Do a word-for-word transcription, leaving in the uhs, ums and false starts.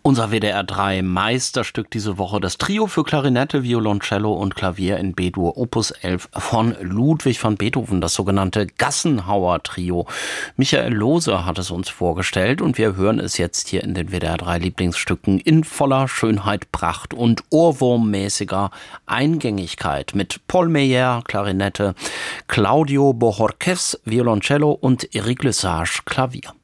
Unser W D R drei Meisterstück diese Woche, das Trio für Klarinette, Violoncello und Klavier in B-Dur Opus elf von Ludwig van Beethoven, das sogenannte Gassenhauer-Trio. Michael Lohse hat es uns vorgestellt und wir hören es jetzt hier in den W D R drei Lieblingsstücken in voller Schönheit, Pracht und ohrwurmmäßiger Eingängigkeit mit Paul Meyer, Klarinette, Claudio Bojorquez, Violoncello und Eric Lesage, Klavier.